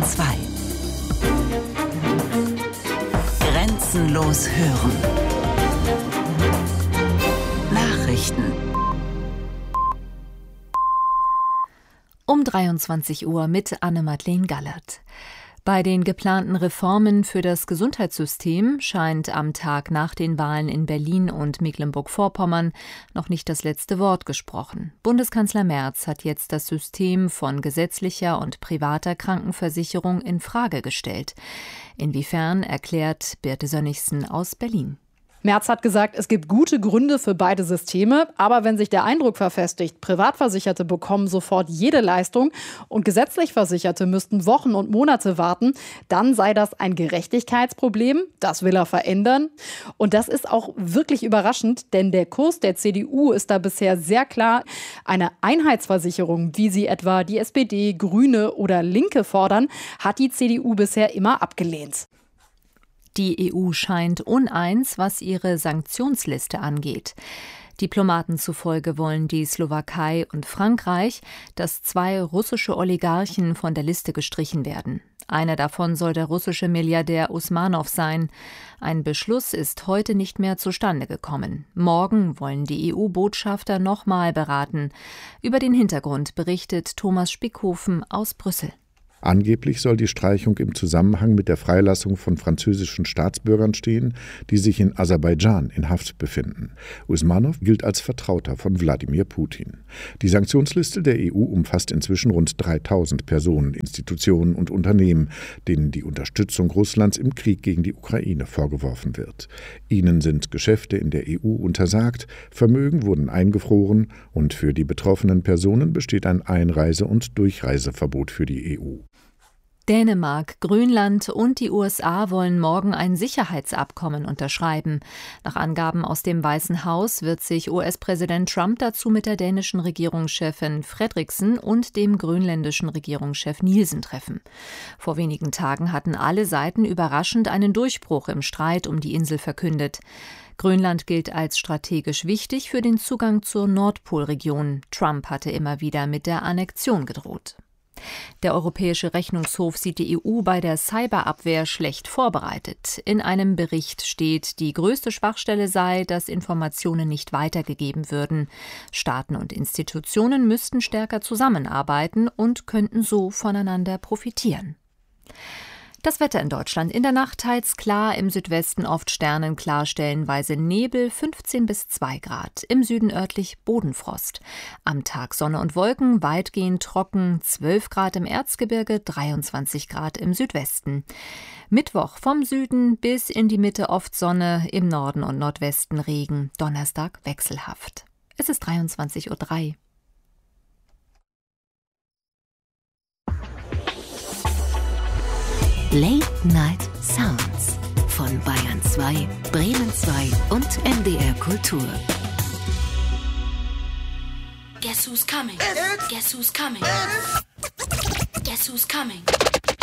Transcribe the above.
2. Grenzenlos hören. Nachrichten. Um 23 Uhr mit Anne-Madeleine Gallert. Bei den geplanten Reformen für das Gesundheitssystem scheint am Tag nach den Wahlen in Berlin und Mecklenburg-Vorpommern noch nicht das letzte Wort gesprochen. Bundeskanzler Merz hat jetzt das System von gesetzlicher und privater Krankenversicherung in Frage gestellt. Inwiefern, erklärt Birte Sönnigsen aus Berlin. Merz hat gesagt, es gibt gute Gründe für beide Systeme, aber wenn sich der Eindruck verfestigt, Privatversicherte bekommen sofort jede Leistung und gesetzlich Versicherte müssten Wochen und Monate warten, dann sei das ein Gerechtigkeitsproblem, das will er verändern. Und das ist auch wirklich überraschend, denn der Kurs der CDU ist da bisher sehr klar. Eine Einheitsversicherung, wie sie etwa die SPD, Grüne oder Linke fordern, hat die CDU bisher immer abgelehnt. Die EU scheint uneins, was ihre Sanktionsliste angeht. Diplomaten zufolge wollen die Slowakei und Frankreich, dass 2 russische Oligarchen von der Liste gestrichen werden. Einer davon soll der russische Milliardär Usmanov sein. Ein Beschluss ist heute nicht mehr zustande gekommen. Morgen wollen die EU-Botschafter nochmal beraten. Über den Hintergrund berichtet Thomas Spickhofen aus Brüssel. Angeblich soll die Streichung im Zusammenhang mit der Freilassung von französischen Staatsbürgern stehen, die sich in Aserbaidschan in Haft befinden. Usmanov gilt als Vertrauter von Wladimir Putin. Die Sanktionsliste der EU umfasst inzwischen rund 3000 Personen, Institutionen und Unternehmen, denen die Unterstützung Russlands im Krieg gegen die Ukraine vorgeworfen wird. Ihnen sind Geschäfte in der EU untersagt, Vermögen wurden eingefroren und für die betroffenen Personen besteht ein Einreise- und Durchreiseverbot für die EU. Dänemark, Grönland und die USA wollen morgen ein Sicherheitsabkommen unterschreiben. Nach Angaben aus dem Weißen Haus wird sich US-Präsident Trump dazu mit der dänischen Regierungschefin Frederiksen und dem grönländischen Regierungschef Nielsen treffen. Vor wenigen Tagen hatten alle Seiten überraschend einen Durchbruch im Streit um die Insel verkündet. Grönland gilt als strategisch wichtig für den Zugang zur Nordpolregion. Trump hatte immer wieder mit der Annexion gedroht. Der Europäische Rechnungshof sieht die EU bei der Cyberabwehr schlecht vorbereitet. In einem Bericht steht, die größte Schwachstelle sei, dass Informationen nicht weitergegeben würden. Staaten und Institutionen müssten stärker zusammenarbeiten und könnten so voneinander profitieren. Das Wetter in Deutschland. In der Nacht teils klar, im Südwesten oft sternenklar, stellenweise Nebel, 15 bis 2 Grad. Im Süden örtlich Bodenfrost. Am Tag Sonne und Wolken, weitgehend trocken, 12 Grad im Erzgebirge, 23 Grad im Südwesten. Mittwoch vom Süden bis in die Mitte oft Sonne, im Norden und Nordwesten Regen. Donnerstag wechselhaft. Es ist 23:03 Uhr. Late Night Sounds von Bayern 2, Bremen 2 und NDR Kultur. Guess who's coming? Guess who's coming? Guess who's coming?